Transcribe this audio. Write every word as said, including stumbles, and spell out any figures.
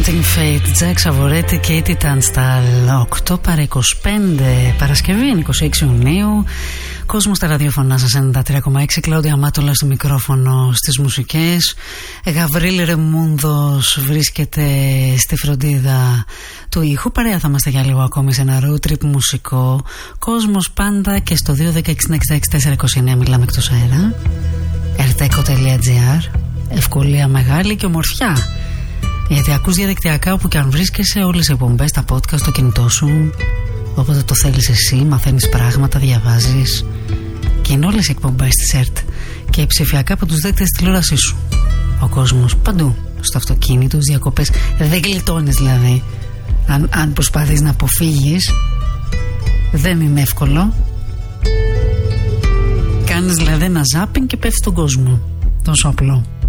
Tempting Fate, Jack Savoretti και η Titan οκτώ παρά είκοσι πέντε, Παρασκευή είκοσι έξι Ιουνίου. Κόσμο στα ραδιοφωνά σας ενενήντα τρία κόμμα έξι. Κλάουδια Μάτολα στο μικρόφωνο, στις μουσικές. Γαβρίλ Ρεμούνδος βρίσκεται στη φροντίδα του ήχου. Παρέα θα είμαστε για λίγο ακόμη σε ένα road trip μουσικό. Κόσμος πάντα και στο δύο ένα έξι έξι έξι τέσσερα δύο εννέα μιλάμε εκτός αέρα. ερτέκο τελεία τζι άρ. Ευκολία μεγάλη και ομορφιά. Γιατί ακούς διαδικτυακά όπου και αν βρίσκεσαι, όλες οι εκπομπές, τα podcast στο κινητό σου. Όποτε το θέλεις εσύ, μαθαίνεις πράγματα, διαβάζεις. Και είναι όλες οι εκπομπές της ΕΡΤ και ψηφιακά από τους δέκτες της τηλεόρασής σου. Ο κόσμος παντού, στο αυτοκίνητο, στις διακοπές. Δεν γλιτώνεις δηλαδή. Αν, αν προσπαθείς να αποφύγεις, δεν είναι εύκολο. Κάνεις δηλαδή ένα ζάπινγκ και πέφτει στον κόσμο. Τόσο απλό.